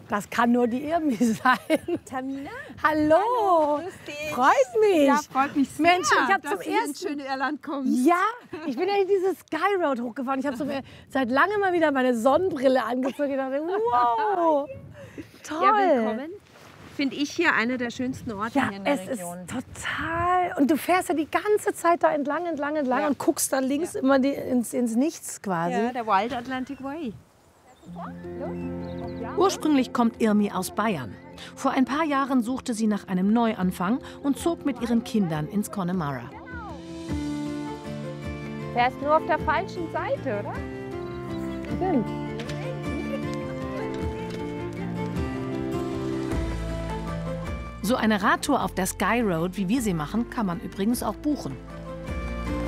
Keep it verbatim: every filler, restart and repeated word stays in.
Das kann nur die Irmi sein. Tamina? Hallo. Hallo, grüß dich. Freut mich. Ja, freut mich sehr, Mensch, ich habe dass zum du ersten ins schöne Irland kommst. Ja, ich bin ja in diese Sky Road hochgefahren. Ich habe so seit langem mal wieder meine Sonnenbrille angezogen. Ich dachte, wow, toll. Ja, willkommen. Finde ich hier einer der schönsten Orte Ja, hier in der es Region. ist total. Und du fährst ja die ganze Zeit da entlang, entlang, entlang Ja. und guckst dann links Ja. immer die, ins, ins Nichts quasi. Ja, der Wild Atlantic Way. Ursprünglich kommt Irmi aus Bayern. Vor ein paar Jahren suchte sie nach einem Neuanfang und zog mit ihren Kindern ins Connemara. Fährst nur auf der falschen Seite, oder? Stimmt. So eine Radtour auf der Sky Road, wie wir sie machen, kann man übrigens auch buchen.